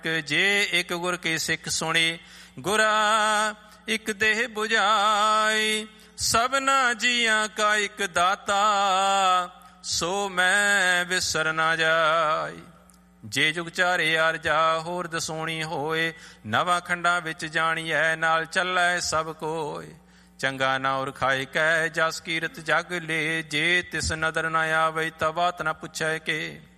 ਜੇ ਇੱਕ ਗੁਰ ਕੀ ਸਿੱਖ ਸੁਣੀ, ਗੁਰਾ ਇੱਕ ਦੇਹ ਬੁਝਾਈ। ਸਭਨਾ ਜੀਆਂ ਕਾ ਇੱਕ ਦਾਤਾ, ਸੋ ਮੈਂ ਵਿਸਰ ਨਾ ਜਾਈ। ਜੇ ਜੁਗ ਚਾਰੇ ਆਰਜਾ ਹੋਰ ਦਸੋਣੀ ਹੋਏ, ਨਵਾਂ ਖੰਡਾਂ ਵਿੱਚ ਜਾਣੀਐ ਨਾਲ ਚੱਲੈ ਸਭ ਕੋਇ। ਚੰਗਾ ਨਾ ਔਰ ਖਾਏ ਕੈ, ਜਸ ਕੀਰਤ ਜਗ ਲੈ। ਜੇ ਤਿਸ ਨਦਰ ਨਾ ਆਵੇ ਤਾਂ ਬਾਤ ਨਾ ਪੁੱਛੈ ਕੇ।